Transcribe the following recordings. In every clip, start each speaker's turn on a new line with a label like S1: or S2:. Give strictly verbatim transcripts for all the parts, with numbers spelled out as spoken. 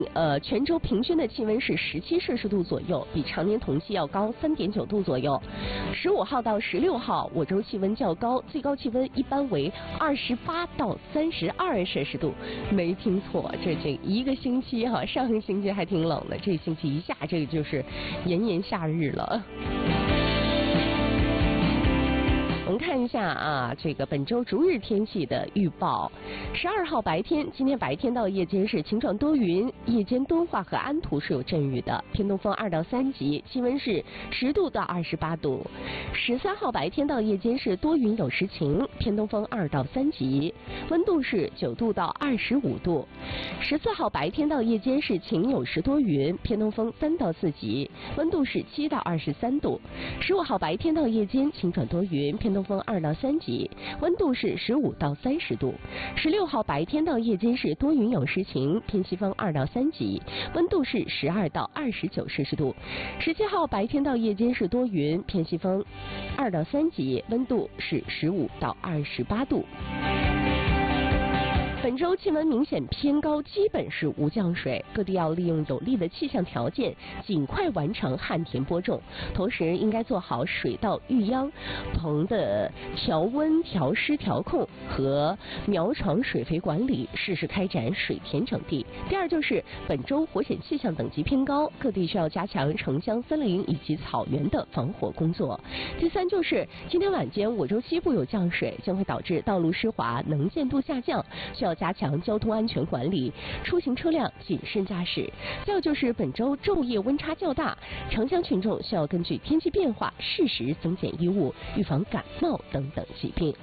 S1: 呃，全州平均的气温是十七摄氏度左右，比常年同期要高三点九度左右。十五号到十六号，我州气温较高，最高气温一般为二十八到三十二摄氏度。没听错，这这一个星期哈，上个星期还挺冷的，这星期一下这个就是炎炎夏日了。我们看一下啊，这个本周逐日天气的预报。十二号白天，今天白天到夜间是晴转多云，夜间敦化和安图是有阵雨的，偏东风二到三级，气温是十度到二十八度。十三号白天到夜间是多云有时晴，偏东风二到三级，温度是九度到二十五度。十四号白天到夜间是晴有时多云，偏东风三到四级，温度是七到二十三度。十五号白天到夜间晴转多云，偏东风二到三级，温度是十五到三十度。十六号白天到夜间是多云有时晴，偏西风二到三级，温度是十二到二十九摄氏度。十七号白天到夜间是多云，偏西风二到三级，温度是十五到二十八度。本周气温明显偏高，基本是无降水，各地要利用有利的气象条件，尽快完成旱田播种，同时应该做好水稻育秧棚的调温、调湿、调控和苗床水肥管理，适时开展水田整地。第二就是本周火险气象等级偏高，各地需要加强城乡森林以及草原的防火工作。第三就是今天晚间我州西部有降水，将会导致道路湿滑、能见度下降，需要加强交通安全管理，出行车辆谨慎驾驶。再有就是本周昼夜温差较大，城乡群众需要根据天气变化适时增减衣物，预防感冒等等疾病。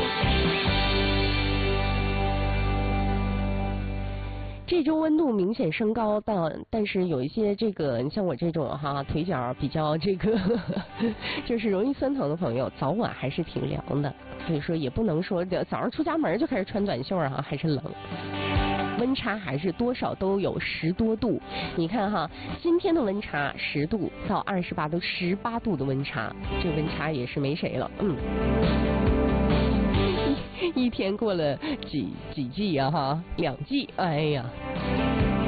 S1: 这周温度明显升高，但但是有一些这个，你像我这种哈腿脚比较这个就是容易酸疼的朋友，早晚还是挺凉的。所以说也不能说早上出家门就开始穿短袖啊，还是冷。温差还是多少都有十多度，你看哈，今天的温差十度到二十八度，十八度的温差，这温差也是没谁了，嗯。一天过了几几季啊哈，两季，哎呀，